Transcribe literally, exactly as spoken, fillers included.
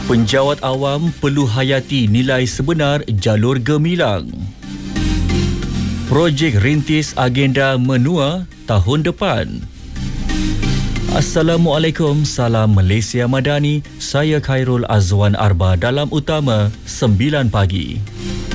Penjawat awam perlu hayati nilai sebenar jalur gemilang. Projek rintis agenda menua tahun depan. Assalamualaikum, salam Malaysia Madani. Saya Khairul Azwan Arba dalam Utama sembilan pagi.